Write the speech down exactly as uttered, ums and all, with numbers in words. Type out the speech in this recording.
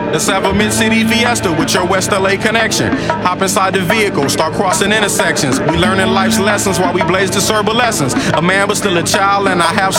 Let's have a mid-city fiesta with your West L A connection. Hop inside the vehicle, start crossing intersections. We learning life's lessons while we blaze the lessons. A man but still a child, and I have